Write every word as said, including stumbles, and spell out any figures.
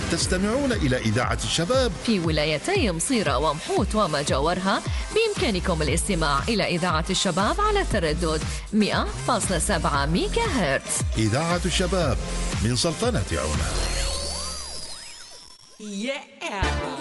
تستمعون إلى إذاعة الشباب في ولايتي مصيرة ومحوط وما جاورها. بإمكانكم الاستماع إلى إذاعة الشباب على تردد مئة فاصلة سبعة ميجا هرتز. إذاعة الشباب من سلطنة عمان. Yeah.